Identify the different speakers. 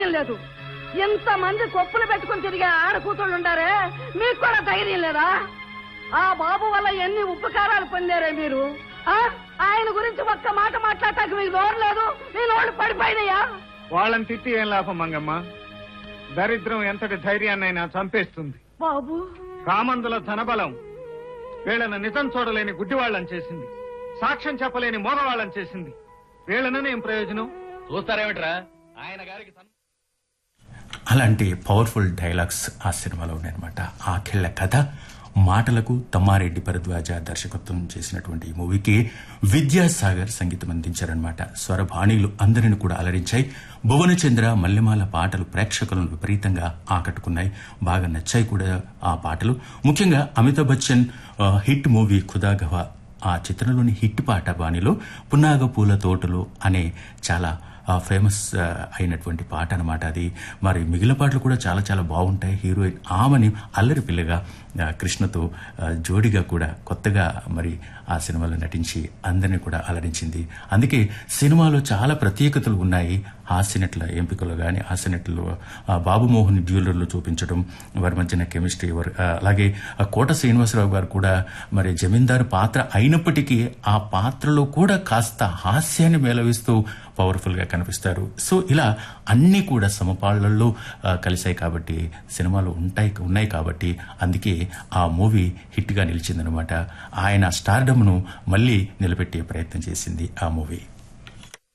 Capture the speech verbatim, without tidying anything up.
Speaker 1: లేదు. ఎంతమంది కొప్పులు పెట్టుకుని తిరిగే ఆడకూతుళ్ళు ఉండారే, మీకు కూడా ధైర్యం లేదా? ఆ బాబు వల్ల ఎన్ని ఉపకారాలు పొందారే మీరు. ఆయన గురించి ఒక్క మాట మాట్లాడటానికి మీకు నోరు లేదు, మీ నోళ్ళు పడిపోయినాయా?
Speaker 2: వాళ్ళని తిట్టి ఏం లాభం మంగమ్మ? దరిద్రం ఎంతటి ధైర్యాన్నైనా చంపేస్తుంది.
Speaker 1: బాబు,
Speaker 2: కామందుల ధనబలం వీళ్ళను నిజం చూడలేని గుడ్డివాళ్లను చేసింది, సాక్ష్యం చెప్పలేని మోగవాళ్లను చేసింది. వీళ్ళను ఏం ప్రయోజనం?
Speaker 3: చూస్తారేమిట్రా ఆయన గారికి.
Speaker 4: అలాంటి పవర్ఫుల్ డైలాగ్స్ ఆ సినిమాలో ఉన్నాయన్నమాట. ఆఖిళ్ల కథ మాటలకు తమ్మారెడ్డి భరద్వాజ దర్శకత్వం చేసినటువంటి ఈ మూవీకి విద్యాసాగర్ సంగీతం అందించారనమాట. స్వరభాణీలు అందరిని కూడా అలరించాయి. భువనచంద్ర మల్లెమాల పాటలు ప్రేక్షకులను విపరీతంగా ఆకట్టుకున్నాయి, బాగా నచ్చాయి కూడా ఆ పాటలు. ముఖ్యంగా అమితాబ్ బచ్చన్ హిట్ మూవీ ఖుదా గవా ఆ చిత్రంలోని హిట్ పాట బాణిలో పున్నాగ పూల తోటలు అనే చాలా ఫేమస్ అయినటువంటి పాట అనమాట అది. మరి మిగిలిన పాటలు కూడా చాలా చాలా బాగుంటాయి. హీరోయిన్ ఆమెని అల్లరి పిల్లగా కృష్ణతో జోడిగా కూడా కొత్తగా మరి ఆ సినిమాలో నటించి అందరినీ కూడా అలరించింది. అందుకే సినిమాలో చాలా ప్రత్యేకతలు ఉన్నాయి. హాస్యనటుల ఎంపికలో కానీ, హాస్యనటులు బాబుమోహన్ డ్యూలర్లో చూపించడం, వారి మధ్యన కెమిస్ట్రీ, అలాగే కోట శ్రీనివాసరావు గారు కూడా మరి జమీందారు పాత్ర అయినప్పటికీ ఆ పాత్రలో కూడా కాస్త హాస్యాన్ని మేళవిస్తూ పవర్ఫుల్ గా కనిపిస్తారు. సో ఇలా అన్ని కూడా సమపాళ్లలో కలిశాయి కాబట్టి సినిమాలు ఉంటాయి ఉన్నాయి కాబట్టి అందుకే ఆ మూవీ హిట్ గా నిలిచిందనమాట. ఆయన స్టార్డమ్ ను మళ్లీ నిలబెట్టే ప్రయత్నం చేసింది ఆ మూవీ.